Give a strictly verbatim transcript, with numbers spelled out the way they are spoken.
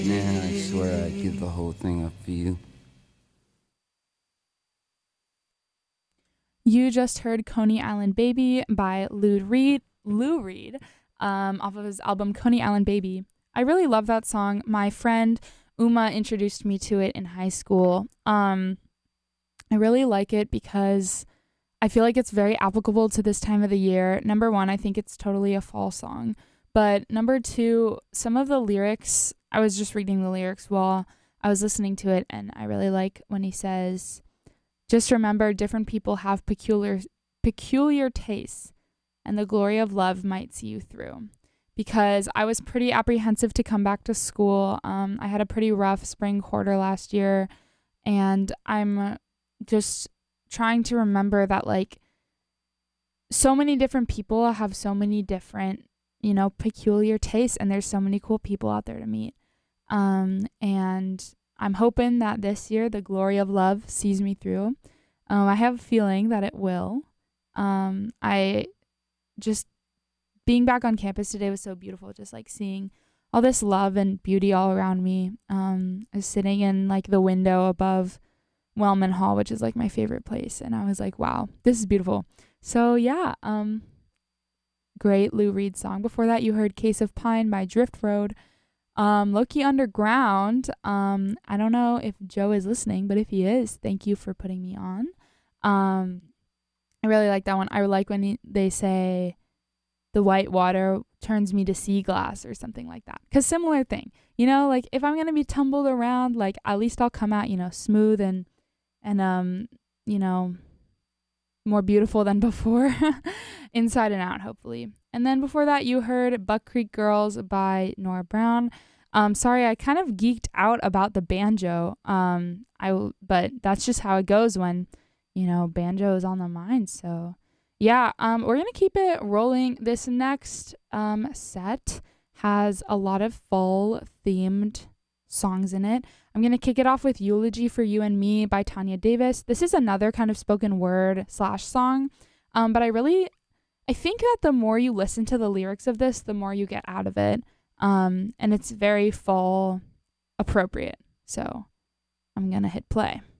Man, I swear I'd give the whole thing up for you. You just heard Coney Island Baby by Lou Reed, Lou Reed, um, off of his album Coney Island Baby. I really love that song. My friend Uma introduced me to it in high school. Um, I really like it because I feel like it's very applicable to this time of the year. Number one, I think it's totally a fall song. But number two, some of the lyrics, I was just reading the lyrics while I was listening to it, and I really like when he says, just remember different people have peculiar peculiar tastes, and the glory of love might see you through. Because I was pretty apprehensive to come back to school. Um, I had a pretty rough spring quarter last year, and I'm just trying to remember that, like, so many different people have so many different, you know, peculiar tastes, and there's so many cool people out there to meet. Um, and I'm hoping that this year the glory of love sees me through. Um, I have a feeling that it will. Um, I just being back on campus today was so beautiful, just like seeing all this love and beauty all around me. Um, I was sitting in like the window above Wellman Hall, which is like my favorite place, and I was like, wow, this is beautiful. So yeah, um, great Lou Reed song. Before that, you heard Case of Pine by Drift Road. Um, Loki Underground. Um, I don't know if Joe is listening, but if he is, thank you for putting me on. Um, I really like that one. I like when he, they say the white water turns me to sea glass or something like that. Cause similar thing, you know, like if I'm gonna be tumbled around, like at least I'll come out, you know, smooth and and um, you know, more beautiful than before, inside and out, hopefully. And then before that, you heard Buck Creek Girls by Nora Brown. Um, sorry, I kind of geeked out about the banjo. Um, I but that's just how it goes when, you know, banjo is on the mind. So, yeah, um, we're gonna keep it rolling. This next um set has a lot of fall themed songs in it. I'm going to kick it off with Eulogy for You and Me by Tanya Davis. This is another kind of spoken word slash song. Um, but I really, I think that the more you listen to the lyrics of this, the more you get out of it. Um, and it's very fall appropriate. So I'm going to hit play.